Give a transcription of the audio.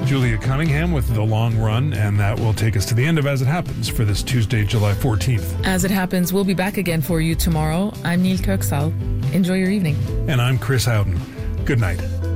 Julia Cunningham with The Long Run, and that will take us to the end of As It Happens for this Tuesday, July 14th. As It Happens, we'll be back again for you tomorrow. I'm Neil Kirksall. Enjoy your evening. And I'm Chris Howden. Good night.